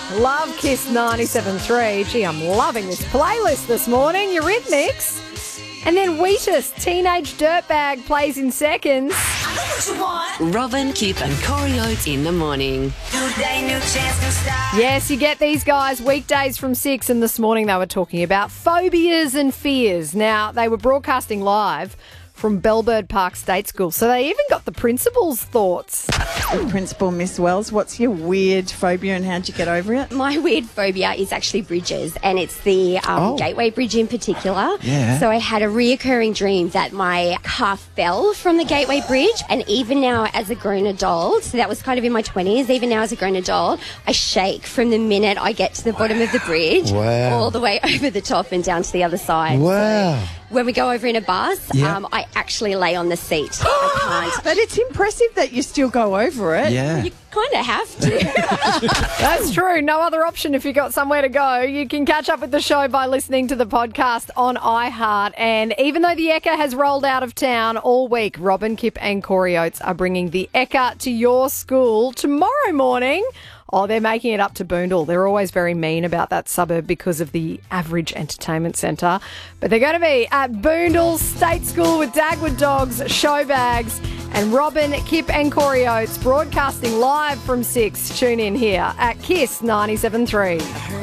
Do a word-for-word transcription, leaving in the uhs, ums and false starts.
Love Kiss ninety-seven point three. Gee, I'm loving this playlist this morning. Eurythmics. And then Wheatus, Teenage Dirtbag, plays in seconds. Robin, Kip and Corey Oates in the morning. Yes, you get these guys weekdays from six, and this morning they were talking about phobias and fears. Now, they were broadcasting live from Bellbird Park State School, so they even got the principal's thoughts. Principal Miss Wells, what's your weird phobia and how'd you get over it? My weird phobia is actually bridges, and it's the um, Oh. Gateway Bridge in particular. Yeah. So I had a reoccurring dream that my car fell from the Gateway Bridge, and even now as a grown adult, so that was kind of in my twenties, even now as a grown adult, I shake from the minute I get to the bottom of the bridge Wow. all the way over the top and down to the other side. Wow. So when we go over in a bus, Yeah. um, I actually lay on the seat. I can't. But it's impressive that you still go over it. Yeah. You kind of have to. That's true. No other option if you've got somewhere to go. You can catch up with the show by listening to the podcast on iHeart. And even though the Ekka has rolled out of town all week, Robin, Kip and Corey Oates are bringing the Ekka to your school tomorrow morning. Oh, they're making it up to Boondall. They're always very mean about that suburb because of the Average Entertainment Centre. But they're going to be at Boondall State School with Dagwood Dogs, show bags, and Robin, Kip and Corey Oates broadcasting live from six. Tune in here at Kiss ninety-seven point three.